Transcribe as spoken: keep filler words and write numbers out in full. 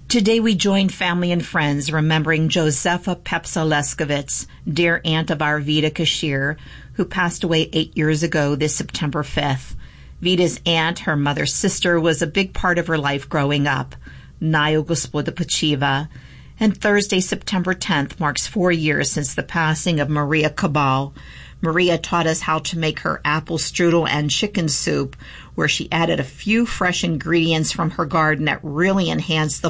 Today we join family and friends remembering Josefa Pepsa Leskovitz, dear aunt of our Vida Kashir, who passed away eight years ago this September fifth. Vida's aunt, her mother's sister, was a big part of her life growing up. Nayo Gospoda Pachiva. And Thursday, September tenth, marks four years since the passing of Maria Cabal. Maria taught us how to make her apple strudel and chicken soup, where she added a few fresh ingredients from her garden that really enhanced the